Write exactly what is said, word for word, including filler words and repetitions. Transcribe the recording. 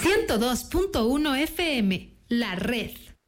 ciento dos punto uno F M, La Red.